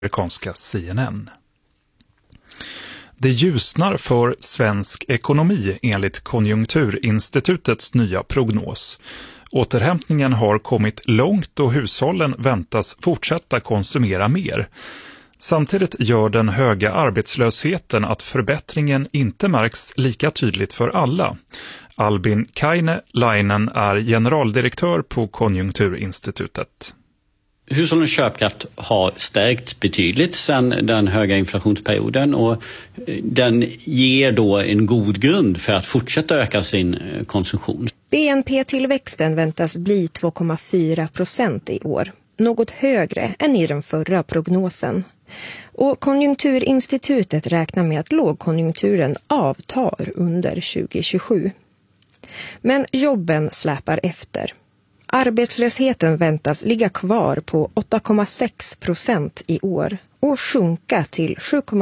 amerikanska CNN. Det ljusnar för svensk ekonomi enligt Konjunkturinstitutets nya prognos. Återhämtningen har kommit långt och hushållen väntas fortsätta konsumera mer. Samtidigt gör den höga arbetslösheten att förbättringen inte märks lika tydligt för alla. Albin Kaine-Lainen är generaldirektör på Konjunkturinstitutet. Hushållens köpkraft har stärkts betydligt sedan den höga inflationsperioden och den ger då en god grund för att fortsätta öka sin konsumtion. BNP-tillväxten väntas bli 2,4% i år, något högre än i den förra prognosen. Och Konjunkturinstitutet räknar med att lågkonjunkturen avtar under 2027. Men jobben släpar efter. Arbetslösheten väntas ligga kvar på 8,6% i år och sjunka till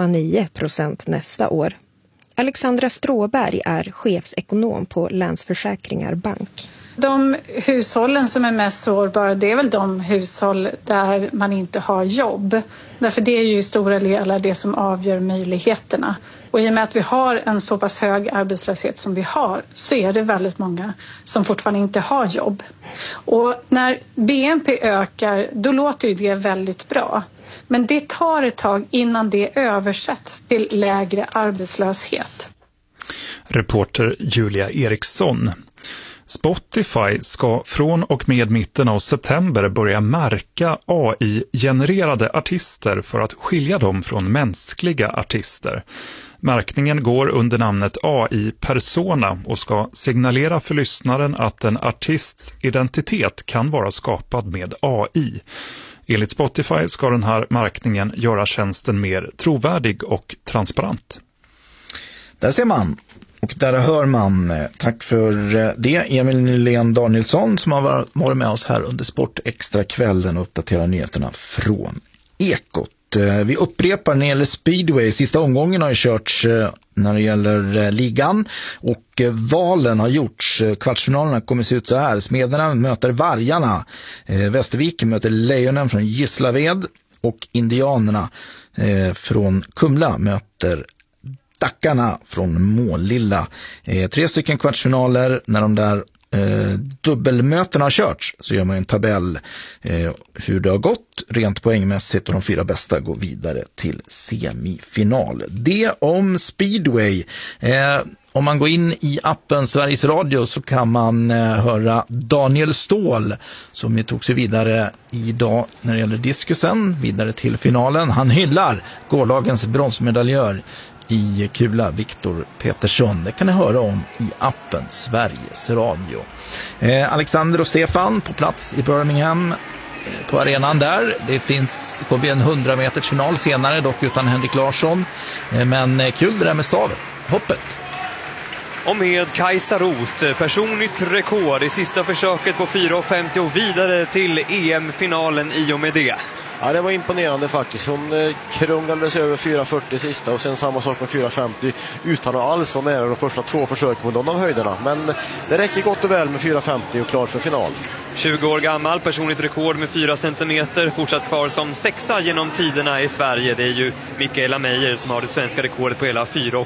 7,9% nästa år. Alexandra Stråberg är chefsekonom på Länsförsäkringar Bank. De hushållen som är mest sårbara, det är väl de hushåll där man inte har jobb. Därför det är ju i stora delar det som avgör möjligheterna. Och i och med att vi har en så pass hög arbetslöshet som vi har så är det väldigt många som fortfarande inte har jobb. Och när BNP ökar då låter ju det väldigt bra. Men det tar ett tag innan det översätts till lägre arbetslöshet. Reporter Julia Eriksson. Spotify ska från och med mitten av september börja märka AI-genererade artister för att skilja dem från mänskliga artister. Märkningen går under namnet AI-persona och ska signalera för lyssnaren att en artists identitet kan vara skapad med AI. Enligt Spotify ska den här märkningen göra tjänsten mer trovärdig och transparent. Där ser man. Och där hör man. Tack för det. Emil Nylén Danielsson som har varit med oss här under Sportextra-kvällen och uppdaterar nyheterna från Ekot. Vi upprepar när det gäller Speedway. Sista omgången har ju körts när det gäller ligan och valen har gjorts. Kvartsfinalerna kommer se ut så här. Smederna möter Vargarna. Västervik möter Lejonen från Gislaved och Indianerna från Kumla möter Dackarna från Målilla. 3 stycken kvartsfinaler. När de där dubbelmötena har körts så gör man en tabell hur det har gått rent poängmässigt och de 4 bästa går vidare till semifinal. Det om Speedway. Om man går in i appen Sveriges Radio så kan man höra Daniel Ståhl som ju tog sig vidare idag när det gäller diskusen, vidare till finalen. Han hyllar gårdagens bronsmedaljör i kula, Viktor Petersson. Det kan ni höra om i appen Sveriges Radio. Alexander och Stefan på plats i Birmingham på arenan där. Det kommer bli en 100-meters final senare, dock utan Henrik Larsson. Men kul det där med stavet. Hoppet. Och med Kajsa Roth, personligt rekord i sista försöket på 4,50 och vidare till EM-finalen i och med det. Ja, det var imponerande faktiskt. Hon krånglades över 4,40 sista och sen samma sak med 4,50 utan att alls vara nära de första 2 försöken på de höjderna. Men det räcker gott och väl med 4,50 och klar för final. 20 år gammal, personligt rekord med 4 centimeter, fortsatt kvar som 6:a genom tiderna i Sverige. Det är ju Mikaela Meijer som har det svenska rekordet på hela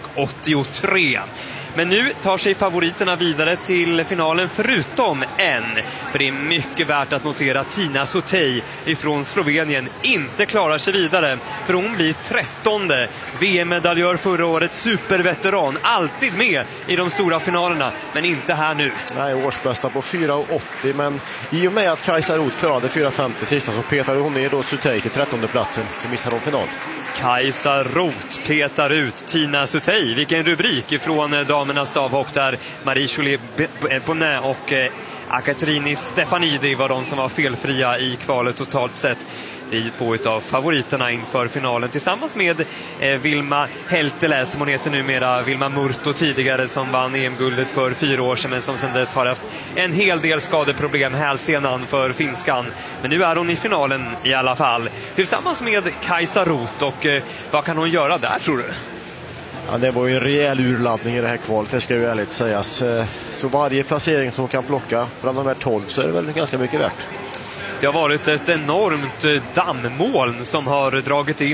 4,83. Men nu tar sig favoriterna vidare till finalen förutom en. För det är mycket värt att notera att Tina Sutej ifrån Slovenien inte klarar sig vidare. För hon blir 13:e VM-medaljör förra året, superveteran. Alltid med i de stora finalerna, men inte här nu. Nej, årsbästa på 4,80. Men i och med att Kajsa Roth klarade 4,50 sista så petade hon ner då Sutej till 13:e platsen. Det missar de final. Kajsa Roth petar ut Tina Sutej. Vilken rubrik ifrån damernas stavhopp där Marie-Jolie Bonnet och Akatrini Stefanidi var de som var felfria i kvalet totalt sett. Det är ju 2 av favoriterna inför finalen tillsammans med Vilma Heltelä som hon heter numera, Vilma Murto tidigare som vann EM-guldet för 4 år sedan men som sedan dess har haft en hel del skadeproblem, hälsenan för finskan. Men nu är hon i finalen i alla fall tillsammans med Kajsa Roth och vad kan hon göra där tror du? Ja, det var ju en rejäl urladdning i det här kvalet, det ska ju ärligt sägas. Så varje placering som kan plocka bland de här 12 så är det väl ganska mycket värt. Det har varit ett enormt dammoln som har dragit in